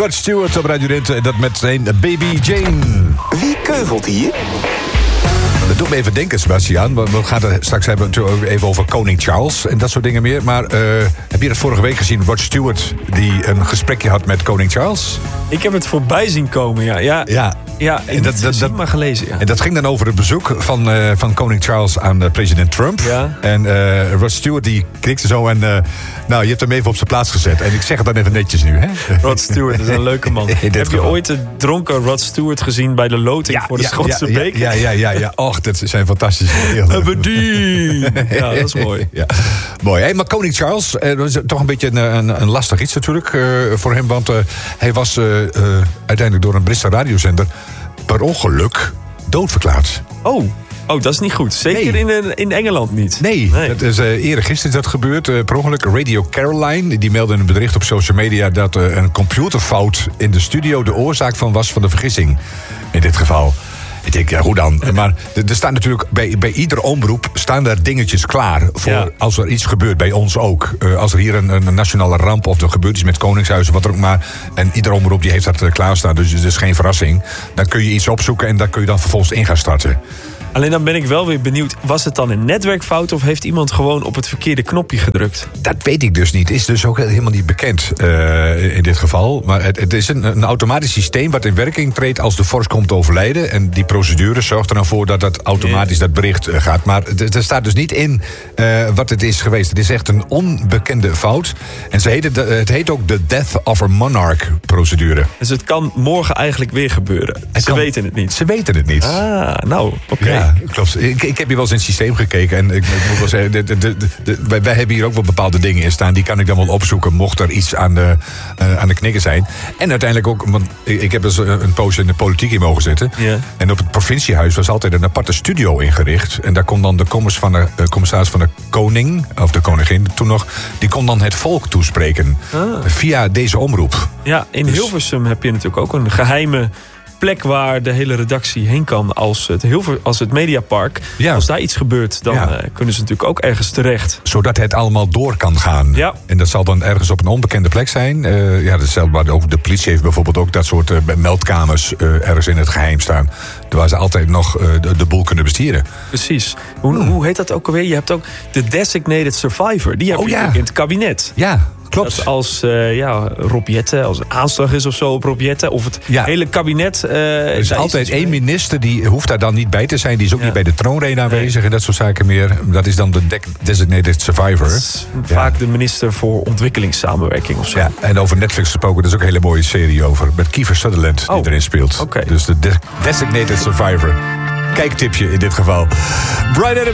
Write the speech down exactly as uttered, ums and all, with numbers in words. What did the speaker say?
Rod Stewart op Radio Rente. En dat met zijn Baby Jane. Wie keuvelt hier? Dat doet me even denken, Sebastiaan. We gaan het straks hebben natuurlijk even over koning Charles en dat soort dingen meer. Maar uh, heb je dat vorige week gezien? Rod Stewart die een gesprekje had met koning Charles? Ik heb het voorbij zien komen, ja. Ja, ja. ja en dat, dat, dat maar gelezen, ja. En dat ging dan over het bezoek van, uh, van koning Charles aan uh, president Trump. Ja. En uh, Rod Stewart die knikte zo en... Uh, nou, je hebt hem even op zijn plaats gezet. En ik zeg het dan even netjes nu, hè? Rod Stewart is een leuke man. Heb je geval. ooit de dronken Rod Stewart gezien bij de loting ja, voor de ja, Schotse ja, beker? Ja, ja, ja, ja. Och, dat zijn fantastische beelden. Ja, dat is mooi. Ja. Mooi, hè? Maar koning Charles, uh, dat is toch een beetje een, een, een lastig iets natuurlijk uh, voor hem. Want uh, hij was uh, uh, uiteindelijk door een Britse radiozender per ongeluk doodverklaard. Oh, oh, dat is niet goed. Zeker nee. in, in Engeland niet. Nee, nee. Dat is, uh, eergisteren is dat gebeurd. Uh, per ongeluk Radio Caroline, die meldde een bericht op social media dat uh, een computerfout in de studio de oorzaak van was van de vergissing. In dit geval. Ik denk, ja, hoe dan? Maar er staan natuurlijk bij, bij ieder omroep staan er dingetjes klaar voor ja. als er iets gebeurt. Bij ons ook. Uh, als er hier een, een nationale ramp of er gebeurt iets met Koningshuizen, wat er ook maar. En ieder omroep die heeft dat uh, klaarstaan, dus het is geen verrassing. Dan kun je iets opzoeken en daar kun je dan vervolgens in gaan starten. Alleen dan ben ik wel weer benieuwd, was het dan een netwerkfout of heeft iemand gewoon op het verkeerde knopje gedrukt? Dat weet ik dus niet. Is dus ook helemaal niet bekend uh, in dit geval. Maar het, het is een, een automatisch systeem wat in werking treedt als de vorst komt te overlijden. En die procedure zorgt er dan voor dat dat automatisch dat bericht uh, gaat. Maar er staat dus niet in uh, wat het is geweest. Het is echt een onbekende fout. En ze heet, het heet ook de Death of a Monarch procedure. Dus het kan morgen eigenlijk weer gebeuren. Het ze kan, weten het niet. Ze weten het niet. Ah, nou, oké. Okay. Ja, klopt. Ik, ik heb hier wel eens in het systeem gekeken. En ik, ik moet wel zeggen, de, de, de, de, wij, wij hebben hier ook wel bepaalde dingen in staan. Die kan ik dan wel opzoeken, mocht er iets aan de, uh, aan de knikken zijn. En uiteindelijk ook, want ik, ik heb dus een poosje in de politiek in mogen zitten. Ja. En op het provinciehuis was altijd een aparte studio ingericht. En daar kon dan de commissaris van de, uh, commissaris van de koning, of de koningin toen nog, die kon dan het volk toespreken. Ah. Via deze omroep. Ja, in dus, Hilversum heb je natuurlijk ook een geheime plek waar de hele redactie heen kan als het, Hilver, als het Mediapark. Ja. Als daar iets gebeurt, dan ja. uh, kunnen ze natuurlijk ook ergens terecht. Zodat het allemaal door kan gaan. Ja. En dat zal dan ergens op een onbekende plek zijn. Uh, ja, datzelfde, maar ook de politie heeft bijvoorbeeld ook dat soort uh, meldkamers uh, ergens in het geheim staan. Waar ze altijd nog uh, de, de boel kunnen bestieren. Precies. Hoe, hmm. hoe heet dat ook alweer? Je hebt ook de Designated Survivor. Die heb oh, je ja. ook in het kabinet. Ja. Klopt. Dat als uh, ja, Rob Jetten, als er aanslag is of zo op Rob Jetten, of het ja. hele kabinet. Uh, er is altijd één minister, die hoeft daar dan niet bij te zijn. Die is ook ja. niet bij de troonrede aanwezig nee. en dat soort zaken meer. Dat is dan de de- Designated Survivor. Dat is ja. vaak de minister voor ontwikkelingssamenwerking of zo. Ja, en over Netflix gesproken, dat is ook een hele mooie serie over. Met Kiefer Sutherland die oh. erin speelt. Okay. Dus de de- Designated Survivor. Kijktipje in dit geval. Brian Adams.